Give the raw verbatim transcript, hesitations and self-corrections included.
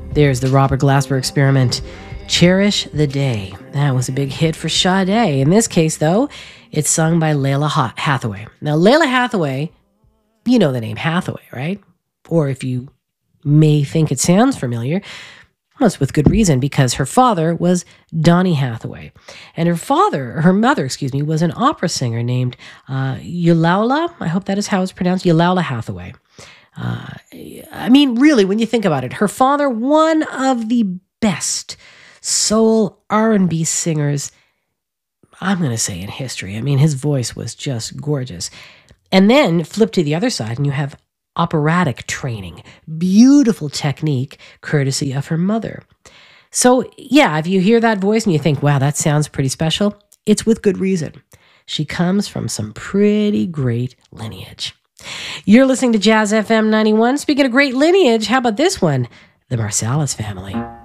There's the Robert Glasper Experiment, Cherish the Day. That was a big hit for Sade. In this case, though, it's sung by Lalah Hathaway. Now, Lalah Hathaway, you know the name Hathaway, right? Or if you may think it sounds familiar, well, it's with good reason, because her father was Donny Hathaway. And her father, her mother, excuse me, was an opera singer named uh, Yulaula. I hope that is how it's pronounced, Yulaula Hathaway. Uh, I mean, really, when you think about it, her father, one of the best soul R and B singers, I'm going to say, in history. I mean, his voice was just gorgeous. And then flip to the other side and you have operatic training, beautiful technique, courtesy of her mother. So yeah, if you hear that voice and you think, wow, that sounds pretty special, it's with good reason. She comes from some pretty great lineage. You're listening to Jazz F M ninety-one. Speaking of great lineage, how about this one? The Marsalis family.